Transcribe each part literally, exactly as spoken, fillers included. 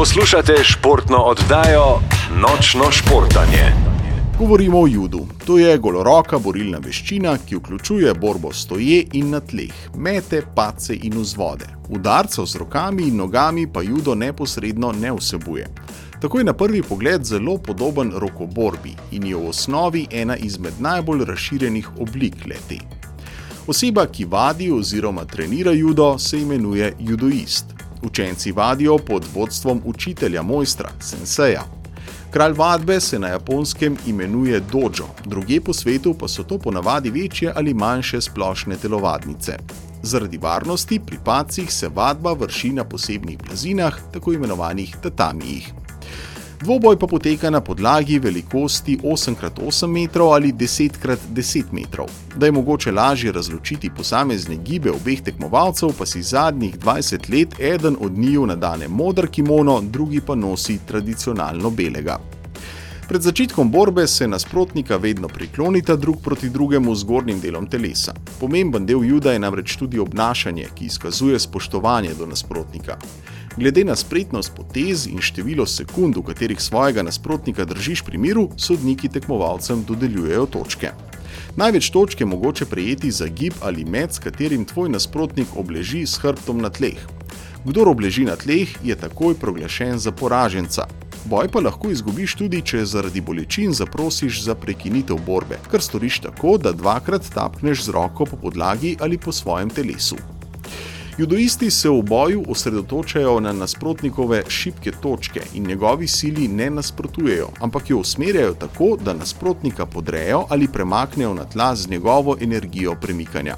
Poslušate športno oddajo Nočno športanje. Govorimo o judu. To je goloroka borilna veščina, ki vključuje borbo stoje in na tleh, mete, padce in vzvode. Udarcev z rokami in nogami pa judo neposredno ne vsebuje. Tako je na prvi pogled zelo podoben rokoborbi in je v osnovi ena izmed najbolj razširjenih oblik le-te. Oseba, ki vadi oziroma trenira judo, se imenuje judoist. Učenci vadijo pod vodstvom učitelja mojstra, senseja. Kralj vadbe se na Japonskem imenuje dojo, drugje po svetu pa so to ponavadi večje ali manjše splošne telovadnice. Zaradi varnosti pri padcih se vadba vrši na posebnih blazinah, tako imenovanih tatamijih. Dvoboj pa poteka na podlagi velikosti osem krat osem metrov ali deset krat deset metrov. Da je mogoče lažje razločiti posamezne gibe obeh tekmovalcev, pa si zadnjih dvajset let eden od njiju nadane moder kimono, drugi pa nosi tradicionalno belega. Pred začetkom borbe se nasprotnika vedno priklonita drug proti drugemu zgornjim delom telesa. Pomemben del juda je namreč tudi obnašanje, ki izkazuje spoštovanje do nasprotnika. Glede na spretnost potez in število sekund, v katerih svojega nasprotnika držiš pri miru, sodniki tekmovalcem dodeljujejo točke. Največ točk je mogoče prejeti za gib ali met, s katerim tvoj nasprotnik obleži s hrbtom na tleh. Kdor obleži na tleh, je takoj proglašen za poraženca. Boj pa lahko izgubiš tudi, če zaradi bolečin zaprosiš za prekinitev borbe, kar storiš tako, da dvakrat tapneš z roko po podlagi ali po svojem telesu. Judoisti se v boju osredotočajo na nasprotnikove šibke točke in njegovi sili ne nasprotujejo, ampak jo usmerjajo tako, da nasprotnika podrejo ali premaknejo na tla z njegovo energijo premikanja.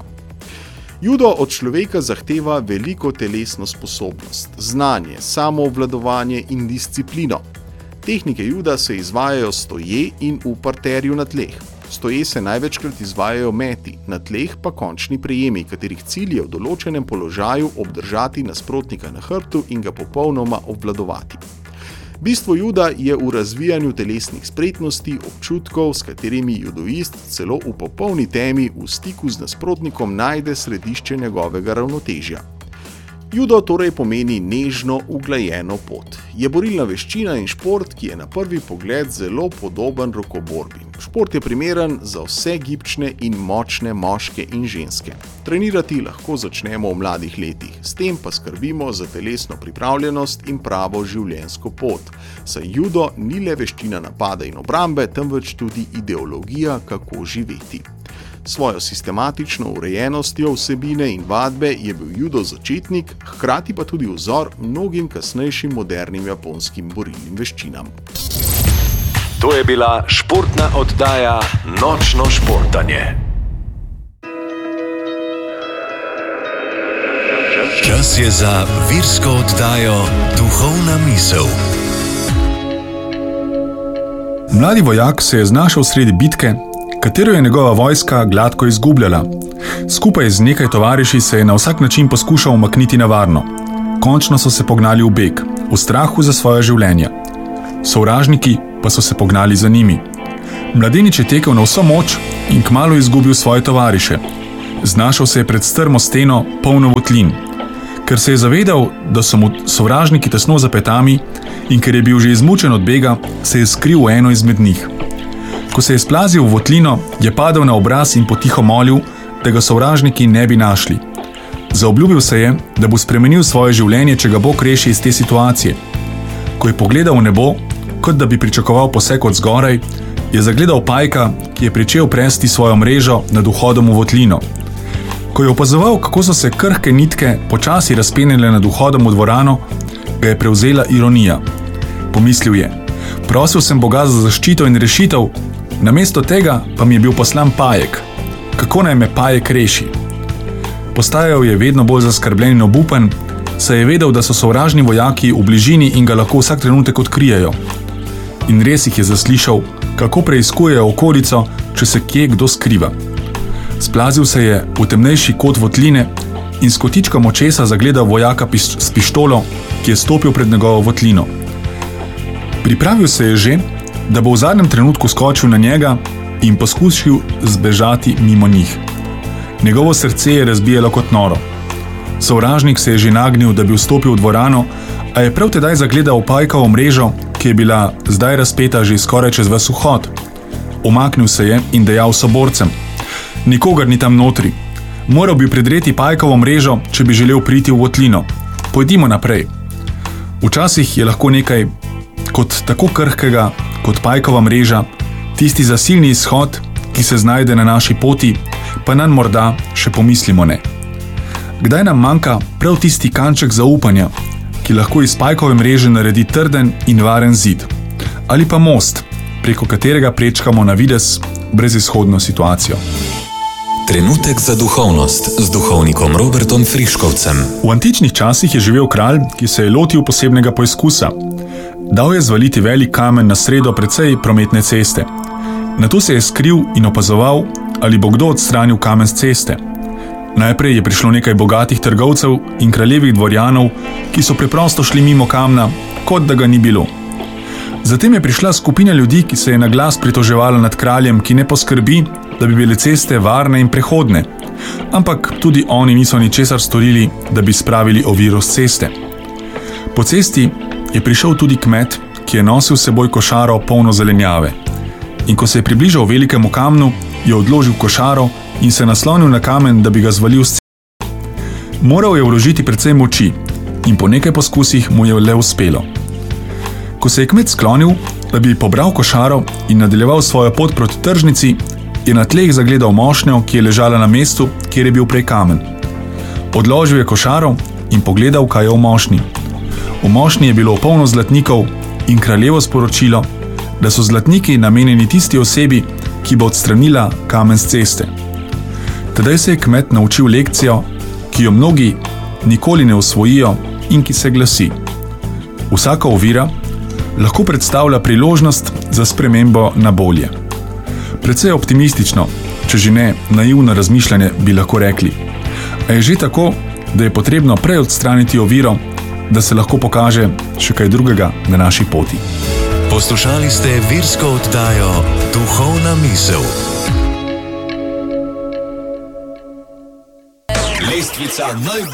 Judo od človeka zahteva veliko telesno sposobnost, znanje, samoobvladovanje in disciplino. Tehnike juda se izvajajo stoje in v parterju na tleh. Stoje se največkrat izvajajo meti, na tleh pa končni prijemi, katerih cilj je v določenem položaju obdržati nasprotnika na hrbtu in ga popolnoma obvladovati. Bistvo juda je v razvijanju telesnih spretnosti, občutkov, s katerimi judoist celo v popolni temi v stiku z nasprotnikom najde središče njegovega ravnotežja. Judo torej pomeni nežno, uglajeno pot. Je borilna veščina in šport, ki je na prvi pogled zelo podoben rokoborbi. Šport je primeren za vse gibčne in močne moške in ženske. Trenirati lahko začnemo v mladih letih, s tem pa skrbimo za telesno pripravljenost in pravo življenjsko pot. Saj judo ni le veščina napada in obrambe, temveč tudi ideologija, kako živeti. Svojo sistematično urejenostjo vsebine in vadbe je bil judo začetnik, hkrati pa tudi vzor mnogim kasnejšim modernim japonskim borilnim veščinam. To je bila športna oddaja Nočno športanje. Čas je za virsko oddajo Duhovna misel. Mladi vojak se je znašel sredi bitke, katero je njegova vojska gladko izgubljala. Skupaj z nekaj tovariši se je na vsak način poskušal umakniti na varno. Končno so se pognali v beg, v strahu za svoje življenje. Sovražniki pa so se pognali za njimi. Mladenič je tekel na vso moč in kmalu izgubil svoje tovariše. Znašel se je pred strmo steno, polno votlin. Ker se je zavedal, da so mu sovražniki tesno za petami in ker je bil že izmučen od bega, se je skril v eno izmed njih. Ko se je splazil v votlino, je padel na obraz in potiho molil, da ga sovražniki ne bi našli. Zaobljubil se je, da bo spremenil svoje življenje, če ga Bog reši iz te situacije. Ko je pogledal v nebo, kot da bi pričakoval poseg od zgoraj, je zagledal pajka, ki je pričel presti svojo mrežo nad vhodom v votlino. Ko je opazoval, kako so se krhke nitke počasi razpenile nad vhodom v dvorano, ga je prevzela ironija. Pomislil je: prosil sem Boga za zaščito in rešitev, namesto tega pa mi je bil poslan pajek. Kako naj me pajek reši? Postajal je vedno bolj zaskrbljen in obupen, saj je vedel, da so sovražni vojaki v bližini in ga lahko vsak trenutek odkrijejo. In res jih je zaslišal, kako preiskujejo okolico, če se kje kdo skriva. Splazil se je v temnejši kot votline in s kotičkom očesa zagledal vojaka piš- s pištolo, ki je stopil pred njegovo votlino. Pripravil se je že, da bo v zadnjem trenutku skočil na njega in poskušal zbežati mimo njih. Njegovo srce je razbijalo kot noro. Sovražnik se je že nagnil, da bi vstopil v dvorano, a je prav tedaj zagledal pajkovo mrežo, ki je bila zdaj razpeta že skoraj čez ves vhod. Umaknil se je in dejal soborcem: "Nikogar ni tam notri. Moral bi predreti pajkovo mrežo, če bi želel priti v votlino. Pojdimo naprej." Včasih je lahko nekaj kot tako krhkega kot pajkova mreža, tisti zasilni izhod, ki se znajde na naši poti, pa nanj morda še pomislimo ne. Kdaj nam manjka prav tisti kanček zaupanja, ki lahko iz pajkove mreže naredi trden in varen zid, ali pa most, preko katerega prečkamo na videz brezizhodno situacijo. Trenutek za duhovnost z duhovnikom Robertom Friškovcem. V antičnih časih je živel kralj, ki se je lotil posebnega poizkusa. Dal je zvaliti velik kamen na sredo precej prometne ceste. Nato se je skril in opazoval, ali bo kdo odstranil kamen z ceste. Najprej je prišlo nekaj bogatih trgovcev in kraljevih dvorjanov, ki so preprosto šli mimo kamna, kot da ga ni bilo. Zatem je prišla skupina ljudi, ki se je na glas pritoževala nad kraljem, ki ne poskrbi, da bi bile ceste varne in prehodne. Ampak tudi oni niso ničesar storili, da bi spravili oviro s ceste. Po cesti je prišel tudi kmet, ki je nosil s seboj košaro polno zelenjave. In ko se je približal velikemu kamnu, je odložil košaro in se naslonil na kamen, da bi ga zvalil s ceste. Moral je vložiti precej moči in po nekaj poskusih mu je le uspelo. Ko se je kmet sklonil, da bi pobral košaro in nadaljeval svojo pot proti tržnici, je na tleh zagledal mošnjo, ki je ležala na mestu, kjer je bil prej kamen. Odložil je košaro in pogledal, kaj je v mošnji. V mošnji je bilo polno zlatnikov in kraljevo sporočilo, da so zlatniki namenjeni tisti osebi, ki bo odstranila kamen z ceste. Tedaj se je kmet naučil lekcijo, ki jo mnogi nikoli ne osvojijo in ki se glasi: vsaka ovira lahko predstavlja priložnost za spremembo na bolje. Precej optimistično, če že ne naivno razmišljanje, bi lahko rekli. A je že tako, da je potrebno prej odstraniti oviro, da se lahko pokaže še kaj drugega na naši poti. Poslušali ste virsko oddajo Duhovna misel. Lestvica najbolj